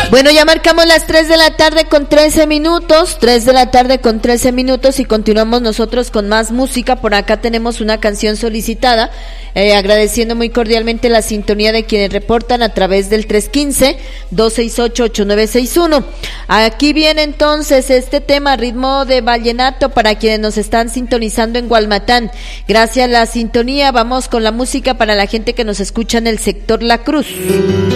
Bueno, ya marcamos las 3 de la tarde con 13 minutos, 3 de la tarde con 13 minutos y continuamos nosotros con más música. Por acá tenemos una canción solicitada, agradeciendo muy cordialmente la sintonía de quienes reportan a través del 315-268-8961. Aquí viene entonces este tema, ritmo de vallenato, para quienes nos están sintonizando en Gualmatán. Gracias a la sintonía, vamos con la música para la gente que nos escucha en el sector La Cruz.